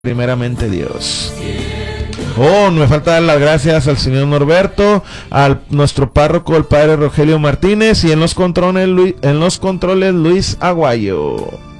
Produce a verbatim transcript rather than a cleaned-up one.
primeramente Dios. Oh, me falta dar las gracias al señor Norberto, a nuestro párroco, el padre Rogelio Martínez, y en los controles, Luis, en los controles Luis Aguayo.